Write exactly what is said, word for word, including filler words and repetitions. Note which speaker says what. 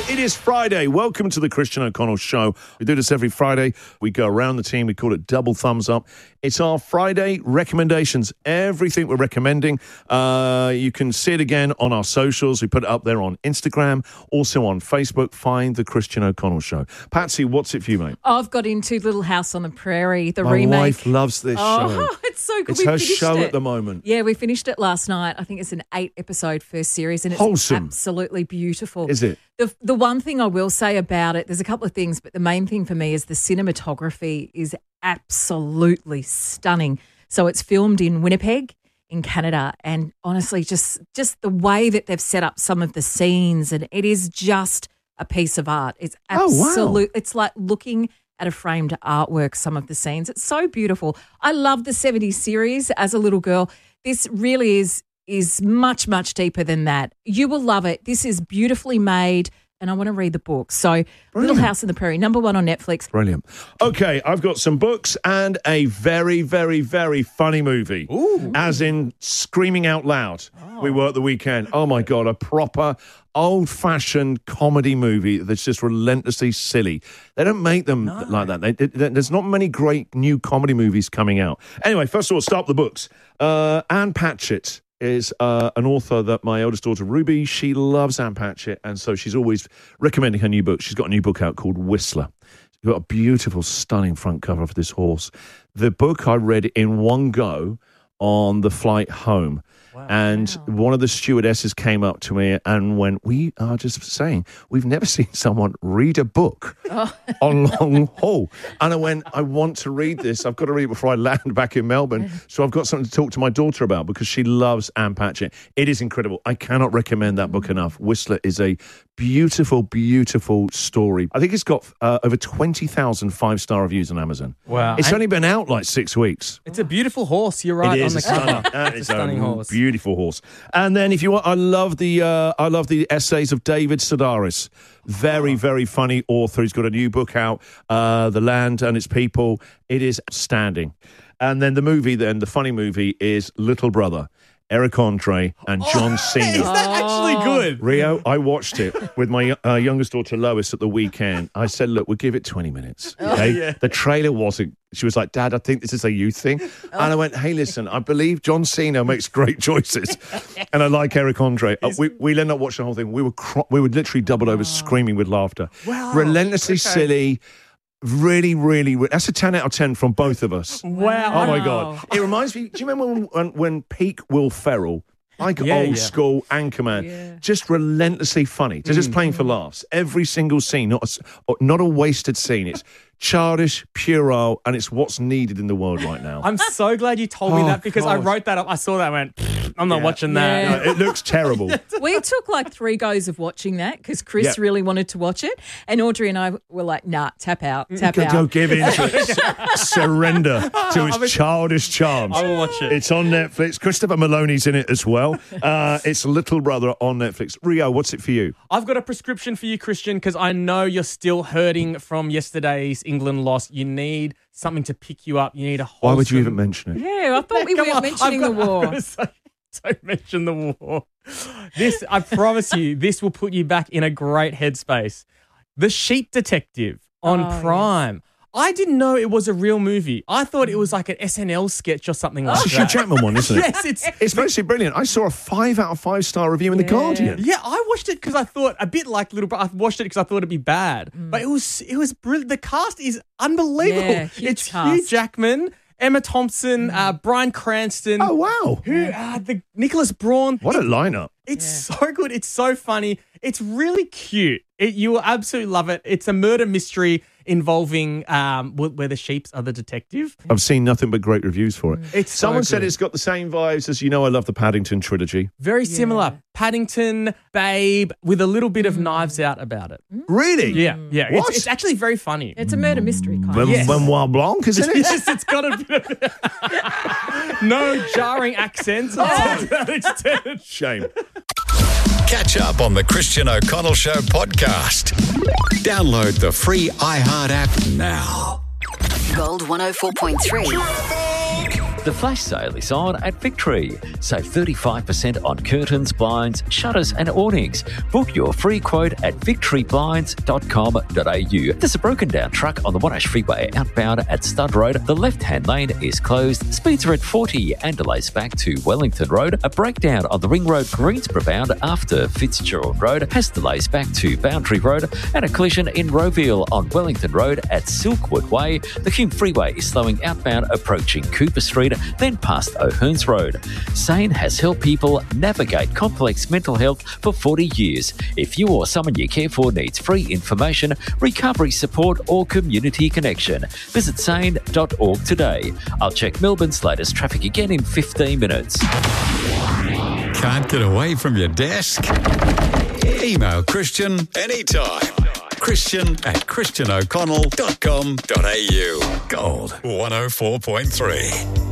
Speaker 1: It is Friday. Welcome to the Christian O'Connell Show. We do this every Friday. We go around the team. We call it Double Thumbs Up. It's our Friday recommendations. Everything we're recommending. Uh, you can see it again on our socials. We put it up there on Instagram, also on Facebook. Find the Christian O'Connell Show. Patsy, what's it for you, mate?
Speaker 2: I've got into Little House on the Prairie, the
Speaker 1: My
Speaker 2: remake.
Speaker 1: My wife loves this
Speaker 2: oh,
Speaker 1: show.
Speaker 2: It's so good.
Speaker 1: It's
Speaker 2: we
Speaker 1: her
Speaker 2: finished
Speaker 1: show
Speaker 2: it.
Speaker 1: at the moment.
Speaker 2: Yeah, we finished it last night. I think it's an eight-episode first series, and it's
Speaker 1: Wholesome.
Speaker 2: absolutely beautiful.
Speaker 1: Is it?
Speaker 2: The, the one thing I will say about it, there's a couple of things, but the main thing for me is the cinematography is absolutely stunning. So it's filmed in Winnipeg, in Canada, and honestly, just just the way that they've set up some of the scenes, and it is just a piece of art. It's absolute.
Speaker 1: Oh, wow.
Speaker 2: It's like looking at a framed artwork, some of the scenes. It's so beautiful. I love the seventies series as a little girl. This really is is much, much deeper than that. You will love it. This is beautifully made, and I want to read the book. So
Speaker 1: Brilliant.
Speaker 2: Little House on the Prairie, number one on Netflix.
Speaker 1: Brilliant. Okay, I've got some books and a very, very, very funny movie.
Speaker 3: Ooh.
Speaker 1: As in Screaming Out Loud. Oh. We were at the weekend. Oh, my God, a proper old-fashioned comedy movie that's just relentlessly silly. They don't make them no. like that. They, they, there's not many great new comedy movies coming out. Anyway, first of all, start with the books. Uh, Anne Patchett is uh, an author that my eldest daughter, Ruby, she loves Anne Patchett, and so she's always recommending her new book. She's got a new book out called Whistler. She's got a beautiful, stunning front cover of this horse. The book I read in one go on the flight home. Wow. And wow. one of the stewardesses came up to me and went, we are just saying, we've never seen someone read a book oh. on long haul. And I went, I want to read this. I've got to read it before I land back in Melbourne. So I've got something to talk to my daughter about because she loves Anne Patchett. It is incredible. I cannot recommend that book enough. Whistler is a beautiful, beautiful story. I think it's got uh, over twenty thousand five-star reviews on Amazon.
Speaker 3: Wow.
Speaker 1: It's
Speaker 3: and
Speaker 1: only been out like six weeks.
Speaker 3: It's a beautiful horse. You're right
Speaker 1: it
Speaker 3: on
Speaker 1: is
Speaker 3: the cover.
Speaker 1: That
Speaker 3: it's
Speaker 1: is
Speaker 3: a stunning
Speaker 1: a
Speaker 3: horse.
Speaker 1: Beautiful horse. And then if you want, I love the uh, I love the essays of David Sedaris. Very, very funny author. He's got a new book out, uh, The Land and Its People. It is outstanding. And then the movie, then the funny movie is Little Brother. Eric Andre and John
Speaker 3: oh,
Speaker 1: Cena.
Speaker 3: Is that actually good?
Speaker 1: Rio, I watched it with my uh, youngest daughter Lois at the weekend. I said, look, we'll give it twenty minutes. Okay? Oh, yeah. The trailer wasn't. She was like, Dad, I think this is a youth thing. Oh. And I went, hey, listen, I believe John Cena makes great choices. And I like Eric Andre. Uh, we, we ended up watching the whole thing. We were cro- we were literally doubled over, oh. screaming with laughter. Wow. Relentlessly okay. silly. Really, really, that's a ten out of ten from both of us.
Speaker 2: Wow.
Speaker 1: Oh, my God. It reminds me, do you remember when, when, when peak Will Ferrell, like
Speaker 3: yeah,
Speaker 1: old
Speaker 3: yeah.
Speaker 1: school Anchorman, yeah. just relentlessly funny. They're
Speaker 3: mm.
Speaker 1: just playing for laughs. Every single scene, not a, not a wasted scene. It's childish, puerile, and it's what's needed in the world right now.
Speaker 3: I'm so glad you told me
Speaker 1: oh,
Speaker 3: that because
Speaker 1: God.
Speaker 3: I wrote that up. I saw that and went, I'm not
Speaker 1: yeah.
Speaker 3: watching that.
Speaker 2: Yeah.
Speaker 1: No, it looks terrible.
Speaker 2: We took like three goes of watching that because Chris
Speaker 1: yep.
Speaker 2: really wanted to watch it. And Audrey and I were like, nah, tap out, tap
Speaker 1: go,
Speaker 2: out.
Speaker 1: Go give in to it. Surrender to its
Speaker 3: I mean,
Speaker 1: childish charms.
Speaker 3: I will watch it.
Speaker 1: It's on Netflix. Christopher Maloney's in it as well. Uh, it's Little Brother on Netflix. Rio, what's it for you?
Speaker 3: I've got a prescription for you, Christian, because I know you're still hurting from yesterday's England loss. You need something to pick you up. You need a wholesome...
Speaker 1: Why would you even mention it?
Speaker 2: Yeah, I thought we
Speaker 3: Come
Speaker 2: weren't
Speaker 3: on,
Speaker 2: mentioning
Speaker 3: I've got,
Speaker 2: the war.
Speaker 3: I was so, don't mention the war. This, I promise you, this will put you back in a great headspace. The Sheep Detective on
Speaker 2: oh,
Speaker 3: Prime. Yes. I didn't know it was a real movie. I thought it was like an S N L sketch or something like
Speaker 1: It's a
Speaker 3: that.
Speaker 1: Hugh Jackman one, isn't it?
Speaker 3: Yes, it's...
Speaker 1: It's basically brilliant. I saw a five out of five star review in
Speaker 2: yeah.
Speaker 1: The Guardian.
Speaker 3: Yeah, I watched it because I thought, a bit like Little Brother, I watched it because I thought it'd be bad. Mm. But it was it was brilliant. The cast is unbelievable.
Speaker 2: Yeah,
Speaker 3: it's
Speaker 2: cast.
Speaker 3: Hugh Jackman, Emma Thompson, mm. uh, Bryan Cranston.
Speaker 1: Oh, wow.
Speaker 3: Who, uh, the Nicholas Braun.
Speaker 1: What
Speaker 3: it,
Speaker 1: a lineup.
Speaker 3: It's
Speaker 2: yeah.
Speaker 3: so good. It's so funny. It's really cute. It, you will absolutely love it. It's a murder mystery involving um, where the sheeps are the detective.
Speaker 1: I've seen nothing but great reviews for it.
Speaker 3: It's
Speaker 1: Someone
Speaker 3: so
Speaker 1: said it's got the same vibes as, you know, I love the Paddington trilogy.
Speaker 3: Very
Speaker 2: yeah.
Speaker 3: similar. Paddington, Babe, with a little bit of Knives Out about it.
Speaker 1: Really?
Speaker 3: Yeah, yeah.
Speaker 1: What?
Speaker 3: It's, it's actually very funny.
Speaker 2: It's a murder mystery kind
Speaker 1: Ben-
Speaker 2: of.
Speaker 3: Yes.
Speaker 1: Benoit Blanc, isn't it?
Speaker 3: Yes, it's got a bit of no jarring accents. Oh, to that extent.
Speaker 1: Shame.
Speaker 4: Catch up on the Christian O'Connell Show podcast. Download the free iHeart app now.
Speaker 5: Gold one oh four point three. The flash sale is on at Victory. Save thirty-five percent on curtains, blinds, shutters and awnings. Book your free quote at victory blinds dot com dot a u. There's a broken down truck on the Monash Freeway outbound at Stud Road. The left-hand lane is closed. Speeds are at forty and delays back to Wellington Road. A breakdown on the Ring Road Greensborough bound after Fitzgerald Road has delays back to Boundary Road. And a collision in Roeville on Wellington Road at Silkwood Way. The Hume Freeway is slowing outbound approaching Cooper Street, then past O'Hearns Road. Sane has helped people navigate complex mental health for forty years. If you or someone you care for needs free information, recovery support or community connection, visit sane dot org today. I'll check Melbourne's latest traffic again in fifteen minutes.
Speaker 4: Can't get away from your desk? Email Christian anytime. Christian at christian o'connell dot com dot a u. Gold one oh four point three.